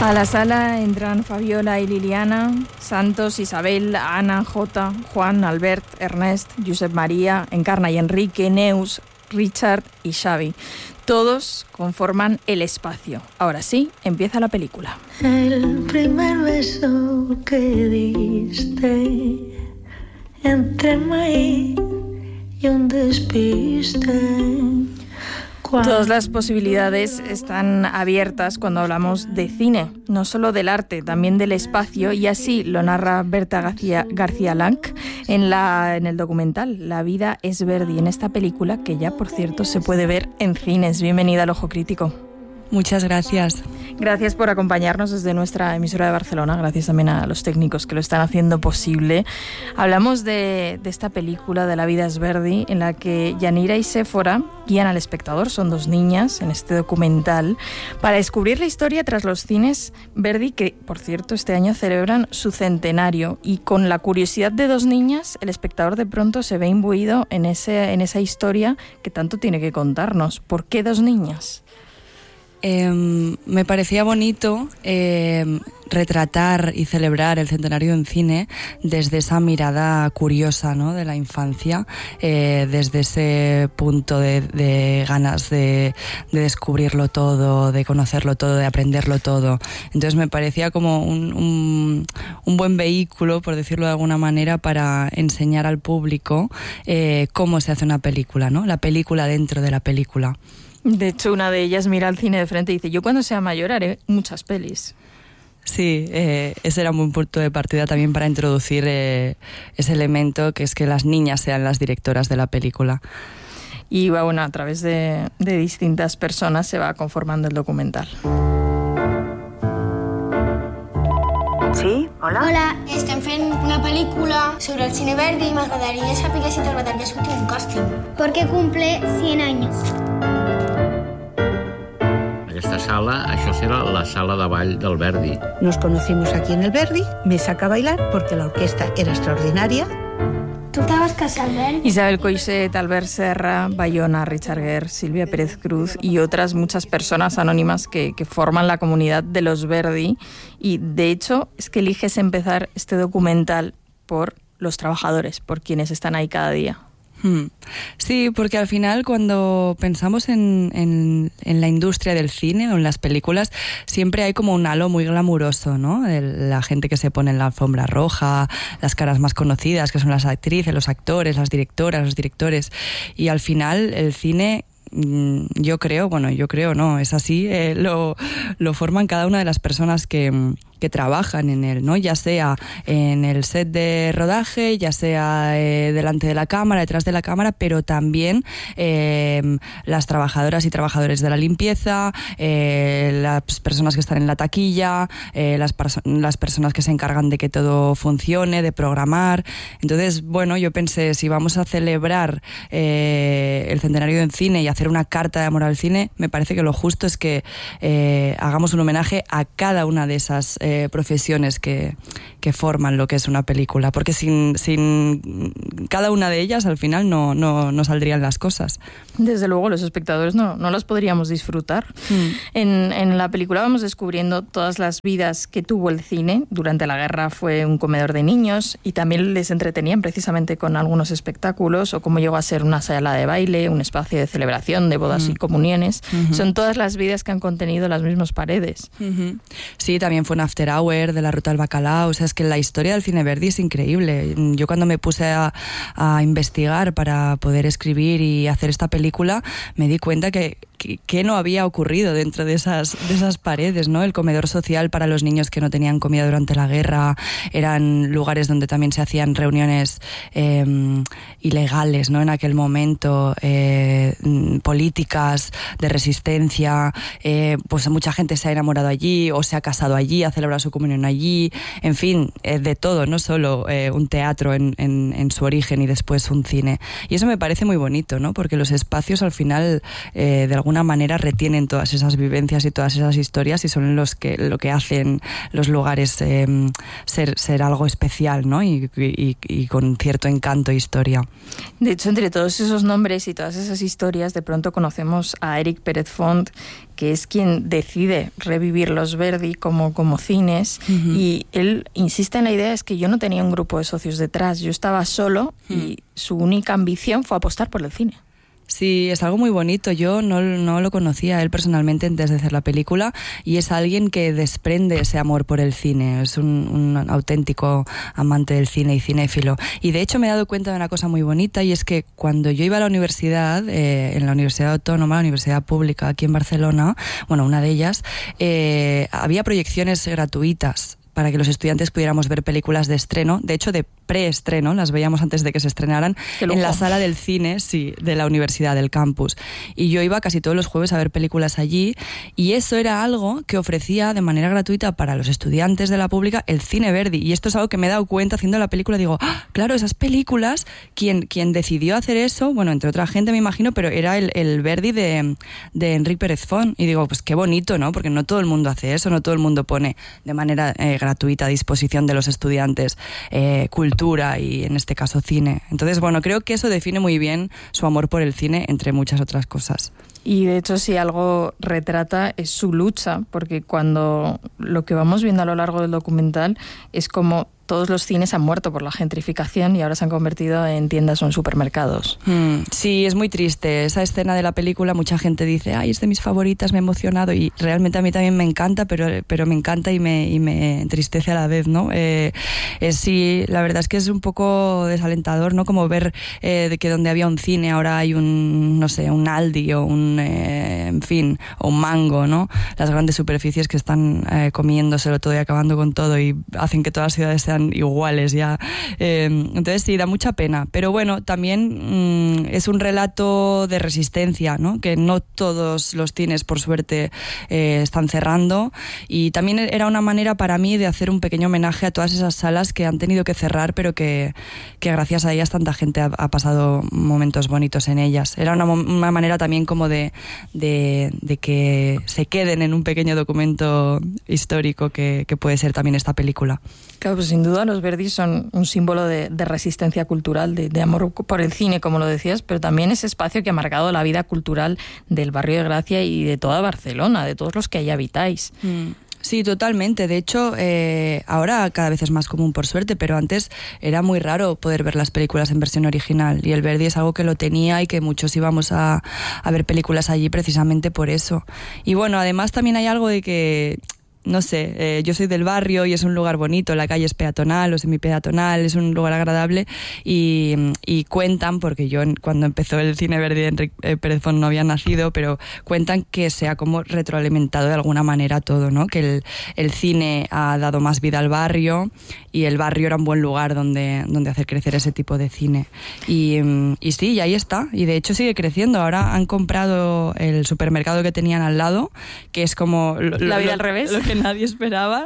A la sala entran Fabiola y Liliana, Santos, Isabel, Ana, Jota, Juan, Albert, Ernest, Josep María, Encarna y Enrique, Neus, Richard y Xavi. Todos conforman el espacio. Ahora sí, empieza la película. El primer beso que diste entre maíz y un despiste. Todas las posibilidades están abiertas cuando hablamos de cine, no solo del arte, también del espacio, y así lo narra Berta García Lanc en el documental La vida es Verdi, en esta película que ya, por cierto, se puede ver en cines. Bienvenida al Ojo Crítico. Muchas gracias. Gracias por acompañarnos desde nuestra emisora de Barcelona. Gracias también a los técnicos que lo están haciendo posible. Hablamos de esta película de La vida es Verdi, en la que Yanira y Séfora guían al espectador, son dos niñas en este documental, para descubrir la historia tras los cines Verdi, que, por cierto, este año celebran su centenario. Y con la curiosidad de dos niñas, el espectador de pronto se ve imbuido en esa historia que tanto tiene que contarnos. ¿Por qué dos niñas? Me parecía bonito retratar y celebrar el centenario en cine desde esa mirada curiosa, ¿no?, de la infancia, desde ese punto de ganas de descubrirlo todo, de conocerlo todo, de aprenderlo todo. Entonces me parecía como un buen vehículo, por decirlo de alguna manera, para enseñar al público cómo se hace una película, ¿no?, la película dentro de la película. De hecho, una de ellas mira al cine de frente y dice: yo cuando sea mayor haré muchas pelis. Sí, ese era un buen punto de partida también para introducir ese elemento, que es que las niñas sean las directoras de la película. Y bueno, a través de distintas personas se va conformando el documental. Sí, hola. Hola, estem fent una pel·lícula sobre el cine Verdi y m'agradaria saber si t'agradaria sortir un càsting. Porque cumple 100 años. Aquesta sala, això serà la sala de ball del Verdi. Nos conocimos aquí en el Verdi, me saca a bailar porque la orquesta era extraordinaria. Tu te vas casar al Verdi? Isabel Coixet, Albert Serra, Bayona, Richard Gere, Silvia Pérez Cruz y otras muchas personas anónimas que forman la comunidad de los Verdi. Y de hecho es que eliges empezar este documental por los trabajadores, por quienes están ahí cada día. Sí, porque al final cuando pensamos en la industria del cine o en las películas, siempre hay como un halo muy glamuroso, ¿no? La gente que se pone en la alfombra roja, las caras más conocidas, que son las actrices, los actores, las directoras, los directores. Y al final el cine, yo creo, no, es así, lo forman cada una de las personas que trabajan en él, ¿no? Ya sea en el set de rodaje, ya sea delante de la cámara, detrás de la cámara, pero también las trabajadoras y trabajadores de la limpieza, las personas que están en la taquilla, las personas que se encargan de que todo funcione, de programar. Entonces, bueno, yo pensé, si vamos a celebrar el centenario del cine y hacer una carta de amor al cine, me parece que lo justo es que hagamos un homenaje a cada una de esas profesiones que forman lo que es una película, porque sin cada una de ellas al final no saldrían las cosas. Desde luego los espectadores no las podríamos disfrutar. En la película vamos descubriendo todas las vidas que tuvo el cine. Durante la guerra fue un comedor de niños y también les entretenían precisamente con algunos espectáculos, o cómo llegó a ser una sala de baile, un espacio de celebración de bodas y comuniones. Son todas las vidas que han contenido las mismas paredes. Sí, también fue un after hour de la Ruta del Bacalao. O sea, es que la historia del cine Verdi es increíble. Yo cuando me puse a investigar para poder escribir y hacer esta película, me di cuenta que no había ocurrido dentro de esas paredes, ¿no? El comedor social para los niños que no tenían comida durante la guerra, eran lugares donde también se hacían reuniones ilegales, ¿no? En aquel momento, políticas de resistencia, pues mucha gente se ha enamorado allí o se ha casado allí, ha celebrado su comunión allí, en fin, de todo, no solo un teatro en su origen y después un cine. Y eso me parece muy bonito, ¿no? Porque los espacios al final, de alguna alguna manera retienen todas esas vivencias y todas esas historias y son lo que hacen los lugares ser algo especial, ¿no? Y con cierto encanto e historia. De hecho, entre todos esos nombres y todas esas historias, de pronto conocemos a Eric Pérez Font, que es quien decide revivir los Verdi como cines, y él insiste en la idea, es que yo no tenía un grupo de socios detrás, yo estaba solo y su única ambición fue apostar por el cine. Sí, es algo muy bonito. Yo no lo conocía a él personalmente antes de hacer la película y es alguien que desprende ese amor por el cine. Es un auténtico amante del cine y cinéfilo. Y de hecho me he dado cuenta de una cosa muy bonita y es que cuando yo iba a la universidad, en la Universidad Autónoma, la Universidad Pública aquí en Barcelona, bueno, una de ellas, había proyecciones gratuitas para que los estudiantes pudiéramos ver películas de estreno, de hecho de preestreno, las veíamos antes de que se estrenaran, en la sala del cine, sí, de la universidad, del campus. Y yo iba casi todos los jueves a ver películas allí, y eso era algo que ofrecía de manera gratuita para los estudiantes de la pública el Cine Verdi. Y esto es algo que me he dado cuenta haciendo la película, digo, claro, esas películas, quien decidió hacer eso, bueno, entre otra gente me imagino, pero era el Verdi de Enric Pérez Font. Y digo, pues qué bonito, ¿no? Porque no todo el mundo hace eso, no todo el mundo pone de manera gratuita a disposición de los estudiantes cultura y en este caso cine. Entonces, bueno, creo que eso define muy bien su amor por el cine, entre muchas otras cosas. Y de hecho, si algo retrata es su lucha, porque cuando lo que vamos viendo a lo largo del documental es como todos los cines han muerto por la gentrificación y ahora se han convertido en tiendas o en supermercados. Sí, es muy triste. Esa escena de la película, mucha gente dice, ay, es de mis favoritas, me ha emocionado, y realmente a mí también me encanta, pero me encanta y me entristece a la vez, ¿no? Sí, la verdad es que es un poco desalentador, ¿no? Como ver de que donde había un cine ahora hay un Aldi o en fin, o un Mango, ¿no? Las grandes superficies que están comiéndoselo todo y acabando con todo y hacen que todas las ciudades sean iguales ya. Entonces sí, da mucha pena. Pero bueno, también es un relato de resistencia, ¿no? Que no todos los cines, por suerte, están cerrando. Y también era una manera para mí de hacer un pequeño homenaje a todas esas salas que han tenido que cerrar, pero que gracias a ellas tanta gente ha pasado momentos bonitos en ellas. Era una manera también como de que se queden en un pequeño documento histórico que puede ser también esta película. Claro, pues sin duda los Verdi son un símbolo de resistencia cultural, de amor por el cine, como lo decías, pero también ese espacio que ha marcado la vida cultural del barrio de Gracia y de toda Barcelona, de todos los que allí habitáis. Sí, totalmente. De hecho, ahora cada vez es más común, por suerte, pero antes era muy raro poder ver las películas en versión original, y el Verdi es algo que lo tenía y que muchos íbamos a ver películas allí precisamente por eso. Y bueno, además también hay algo de que, no sé, yo soy del barrio y es un lugar bonito, la calle es peatonal o semipeatonal, es un lugar agradable y cuentan, porque yo cuando empezó el Cine Verdi de Enric Pérez Font no había nacido, pero cuentan que se ha como retroalimentado de alguna manera todo, ¿no? Que el cine ha dado más vida al barrio y el barrio era un buen lugar donde hacer crecer ese tipo de cine. Y sí, y ahí está, y de hecho sigue creciendo. Ahora han comprado el supermercado que tenían al lado, que es como la vida al revés, lo que nadie esperaba,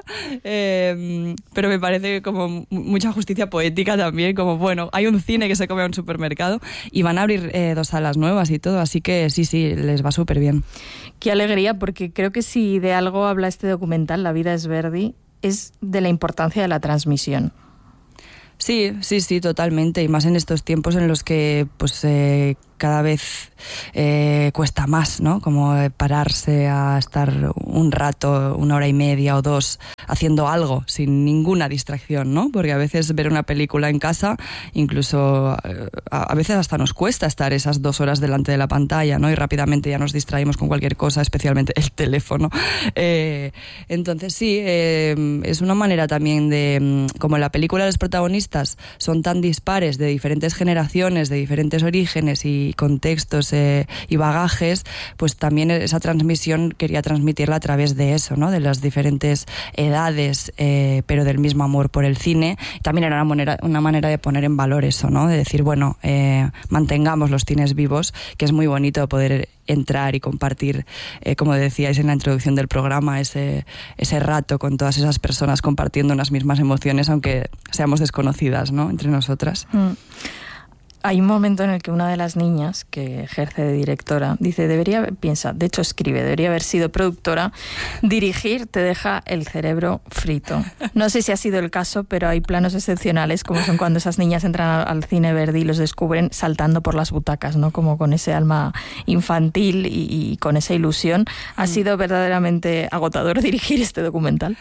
pero me parece como mucha justicia poética también, como bueno, hay un cine que se come a un supermercado y van a abrir 2 salas nuevas y todo, así que sí, les va súper bien. Qué alegría, porque creo que si de algo habla este documental, La vida es Verdi, es de la importancia de la transmisión. Sí, totalmente, y más en estos tiempos en los que pues cada vez cuesta más, ¿no? Como pararse a estar un rato, 1 hora y media o 2, haciendo algo sin ninguna distracción, ¿no? Porque a veces ver una película en casa, incluso a veces hasta nos cuesta estar esas 2 horas delante de la pantalla, ¿no? Y rápidamente ya nos distraímos con cualquier cosa, especialmente el teléfono. Entonces sí, es una manera también de, como en la película los protagonistas son tan dispares, de diferentes generaciones, de diferentes orígenes y contextos y bagajes, pues también esa transmisión quería transmitirla a través de eso, ¿no? De las diferentes edades, pero del mismo amor por el cine. También era una manera de poner en valor eso, ¿no? De decir, bueno, mantengamos los cines vivos, que es muy bonito poder entrar y compartir, como decíais en la introducción del programa, ese rato con todas esas personas compartiendo unas mismas emociones, aunque seamos desconocidas, ¿no? Entre nosotras. Hay un momento en el que una de las niñas que ejerce de directora dice, de hecho escribe, debería haber sido productora, dirigir te deja el cerebro frito. No sé si ha sido el caso, pero hay planos excepcionales, como son cuando esas niñas entran al cine Verdi y los descubren saltando por las butacas, ¿no? Como con ese alma infantil y con esa ilusión. ¿Ha sido verdaderamente agotador dirigir este documental?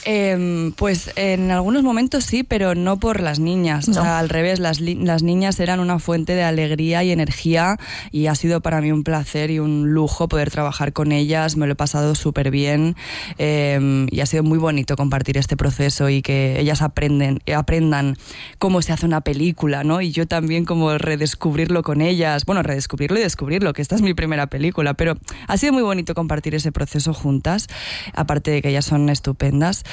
Pues en algunos momentos sí, pero no por las niñas. No. O sea, al revés, las niñas eran una fuente de alegría y energía y ha sido para mí un placer y un lujo poder trabajar con ellas. Me lo he pasado súper bien y ha sido muy bonito compartir este proceso y que ellas aprendan cómo se hace una película, ¿no? Y yo también como redescubrirlo con ellas. Bueno, redescubrirlo y descubrirlo, que esta es mi primera película, pero ha sido muy bonito compartir ese proceso juntas, aparte de que ellas son estupendas.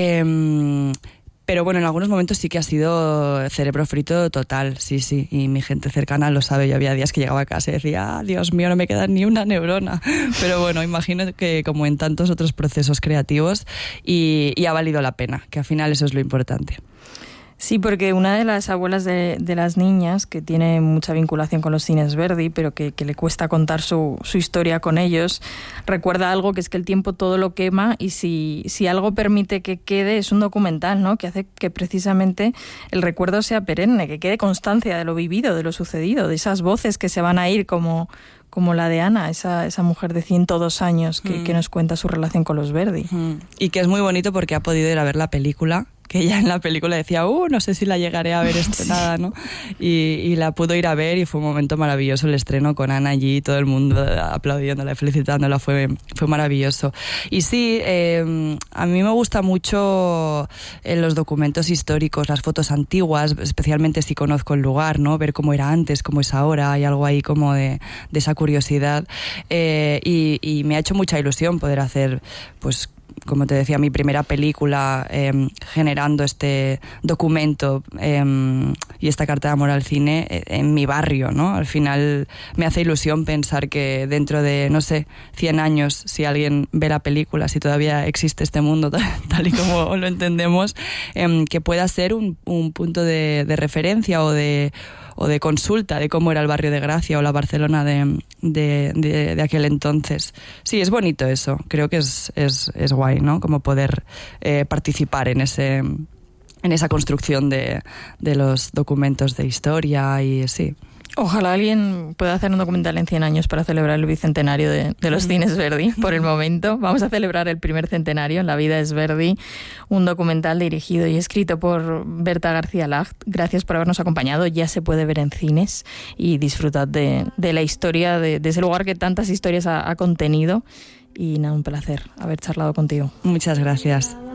Pero bueno, en algunos momentos sí que ha sido cerebro frito total, sí, y mi gente cercana lo sabe. Yo había días que llegaba a casa y decía, Dios mío, no me queda ni una neurona. Pero bueno, imagino que como en tantos otros procesos creativos y ha valido la pena, que al final eso es lo importante. Sí, porque una de las abuelas de las niñas, que tiene mucha vinculación con los cines Verdi, pero que le cuesta contar su historia con ellos, recuerda algo, que es que el tiempo todo lo quema y si algo permite que quede es un documental, ¿no? Que hace que precisamente el recuerdo sea perenne, que quede constancia de lo vivido, de lo sucedido, de esas voces que se van a ir como la de Ana, esa mujer de 102 años que nos cuenta su relación con los Verdi. Y que es muy bonito porque ha podido ir a ver la película, que ella en la película decía, no sé si la llegaré a ver estrenada, ¿no? Y la pudo ir a ver y fue un momento maravilloso el estreno con Ana allí, todo el mundo aplaudiéndola, felicitándola, fue maravilloso. Y sí, a mí me gusta mucho los documentos históricos, las fotos antiguas, especialmente si conozco el lugar, ¿no? Ver cómo era antes, cómo es ahora, hay algo ahí como de esa curiosidad. Y me ha hecho mucha ilusión poder hacer, pues, como te decía, mi primera película generando este documento y esta carta de amor al cine en mi barrio, ¿no? Al final me hace ilusión pensar que dentro de, no sé, 100 años, si alguien ve la película, si todavía existe este mundo tal y como lo entendemos, que pueda ser un punto de referencia o de consulta de cómo era el barrio de Gracia o la Barcelona de aquel entonces. Sí, es bonito eso. Creo que es guay, ¿no? Como poder participar en esa construcción de los documentos de historia y sí. Ojalá alguien pueda hacer un documental en 100 años para celebrar el bicentenario de los cines Verdi. Por el momento vamos a celebrar el primer centenario en La vida es Verdi, un documental dirigido y escrito por Berta García Lacht. Gracias por habernos acompañado. Ya se puede ver en cines y disfrutad de la historia de ese lugar que tantas historias ha contenido. Y nada, un placer haber charlado contigo. Muchas gracias.